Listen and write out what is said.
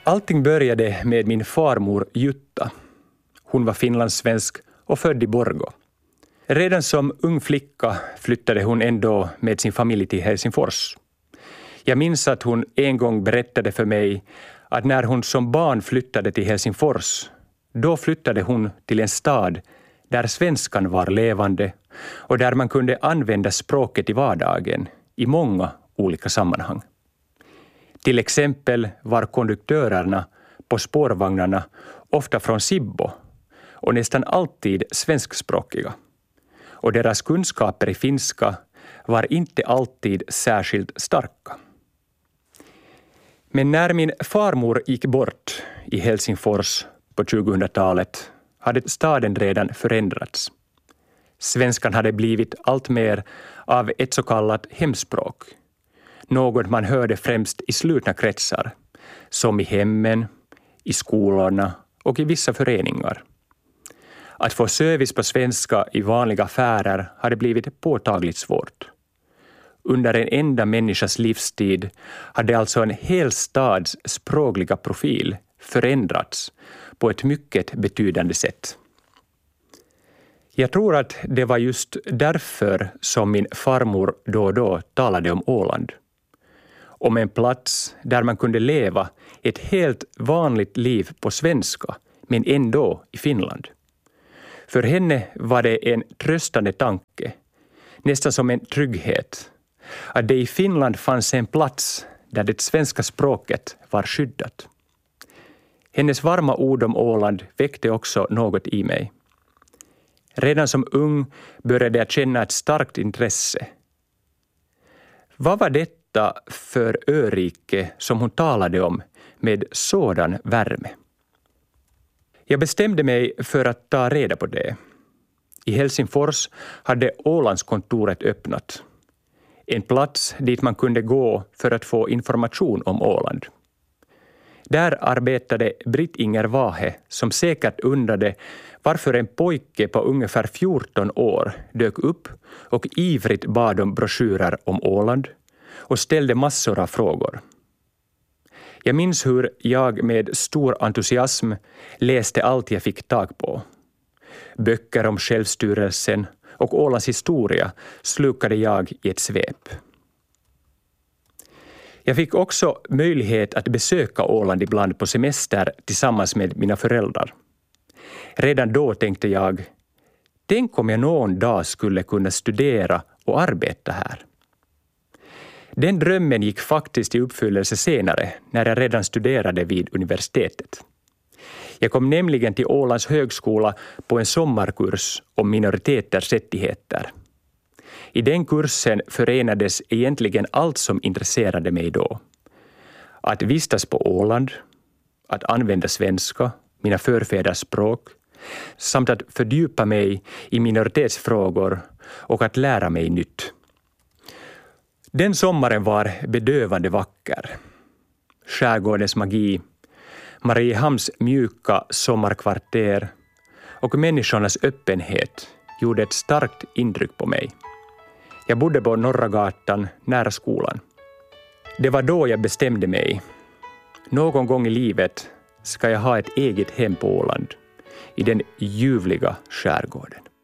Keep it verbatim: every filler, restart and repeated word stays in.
Allting började med min farmor Jutta. Hon var finlandssvensk och född i Borgå. Redan som ung flicka flyttade hon ändå med sin familj till Helsingfors. Jag minns att hon en gång berättade för mig att när hon som barn flyttade till Helsingfors, då flyttade hon till en stad där svenskan var levande och där man kunde använda språket i vardagen i många olika sammanhang. Till exempel var konduktörerna på spårvagnarna ofta från Sibbo och nästan alltid svenskspråkiga. Och deras kunskaper i finska var inte alltid särskilt starka. Men när min farmor gick bort i Helsingfors på tjugohundratalet hade staden redan förändrats. Svenskan hade blivit allt mer av ett så kallat hemspråk. Något man hörde främst i slutna kretsar, som i hemmen, i skolorna och i vissa föreningar. Att få service på svenska i vanliga affärer hade blivit påtagligt svårt. Under en enda människas livstid hade alltså en hel stads språkliga profil förändrats på ett mycket betydande sätt. Jag tror att det var just därför som min farmor då och då talade om Åland. Om en plats där man kunde leva ett helt vanligt liv på svenska, men ändå i Finland. För henne var det en tröstande tanke, nästan som en trygghet, att det i Finland fanns en plats där det svenska språket var skyddat. Hennes varma ord om Åland väckte också något i mig. Redan som ung började jag känna ett starkt intresse. Vad var detta för örike som hon talade om med sådan värme? Jag bestämde mig för att ta reda på det. I Helsingfors hade Ålandskontoret öppnat. En plats dit man kunde gå för att få information om Åland. Där arbetade Britt-Inger Vahe som säkert undrade varför en pojke på ungefär fjorton år dök upp och ivrigt bad om broschyrer om Åland och ställde massor av frågor. Jag minns hur jag med stor entusiasm läste allt jag fick tag på. Böcker om självstyrelsen och Ålands historia slukade jag i ett svep. Jag fick också möjlighet att besöka Åland ibland på semester tillsammans med mina föräldrar. Redan då tänkte jag, tänk om jag någon dag skulle kunna studera och arbeta här. Den drömmen gick faktiskt i uppfyllelse senare när jag redan studerade vid universitetet. Jag kom nämligen till Ålands högskola på en sommarkurs om minoriteters rättigheter. I den kursen förenades egentligen allt som intresserade mig då. Att vistas på Åland, att använda svenska, mina förfäders språk, samt att fördjupa mig i minoritetsfrågor och att lära mig nytt. Den sommaren var bedövande vacker. Skärgårdens magi, Mariehamns mjuka sommarkvarter och människornas öppenhet gjorde ett starkt intryck på mig. Jag bodde på Norra gatan nära skolan. Det var då jag bestämde mig. Någon gång i livet ska jag ha ett eget hem på Åland, i den ljuvliga skärgården.